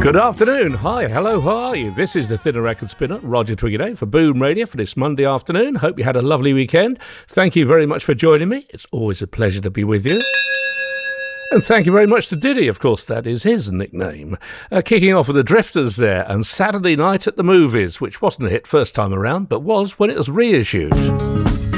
Good afternoon. Hi, hello, how are you? This is the Thinner Record Spinner, Roger Twiggy for Boom Radio for this Monday afternoon. Hope you had a lovely weekend. Thank you very much for joining me. It's always a pleasure to be with you. And thank you very much to Diddy, of course, that is his nickname. Kicking off with the Drifters there and Saturday Night at the Movies, which wasn't a hit first time around, but was when it was reissued.